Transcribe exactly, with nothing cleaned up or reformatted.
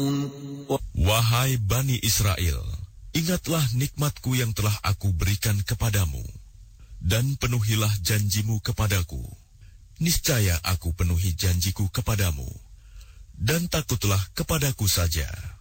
Wahai Bani Israel, ingatlah nikmatku yang telah aku berikan kepadamu, dan penuhilah janjimu kepadaku. Niscaya aku penuhi janjiku kepadamu, dan takutlah kepadaku saja.